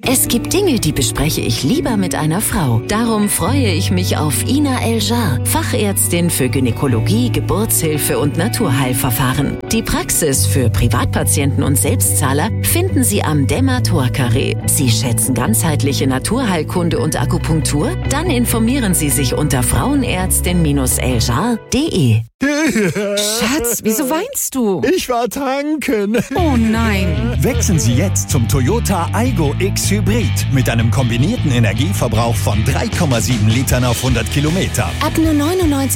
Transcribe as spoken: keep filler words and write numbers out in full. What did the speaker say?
Es gibt Dinge, die bespreche ich lieber mit einer Frau. Darum freue ich mich auf Ina El-Jar, Fachärztin für Gynäkologie, Geburtshilfe und Naturheilverfahren. Die Praxis für Privatpatienten und Selbstzahler finden Sie am Dämmer-Tor-Carré. Sie schätzen ganzheitliche Naturheilkunde und Akupunktur? Dann informieren Sie sich unter frauenärztin eljar punkt de. Schatz, wieso weinst du? Ich war tanken. Oh nein. Wechseln Sie jetzt zum Toyota Aygo X Hybrid mit einem kombinierten Energieverbrauch von drei Komma sieben Litern auf hundert Kilometer. Ab nur neunundneunzig